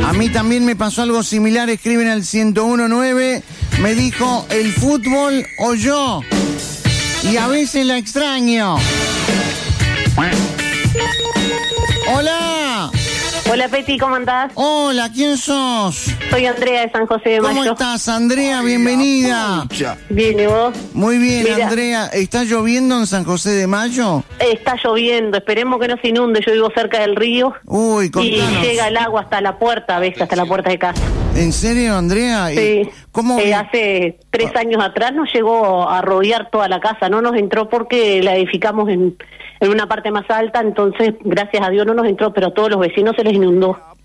A mí también me pasó algo similar, escriben al 1019, me dijo el fútbol o yo, y a veces la extraño. Hola. Hola, Peti, ¿cómo andás? Hola, ¿quién sos? Soy Andrea de San José de Mayo. ¿Cómo estás, Andrea? Bienvenida. Bien, ¿y vos? Muy bien, Mira, Andrea. ¿Está lloviendo en San José de Mayo? está lloviendo, esperemos que no se inunde. Yo vivo cerca del río. Uy, y contanos. llega el agua hasta la puerta, a veces, hasta la puerta de casa. ¿En serio, Andrea? Sí. ¿Cómo? Hace 3 años atrás nos llegó a rodear toda la casa. No nos entró porque la edificamos en una parte más alta, entonces, gracias a Dios, no nos entró, pero a todos los vecinos se les inundó.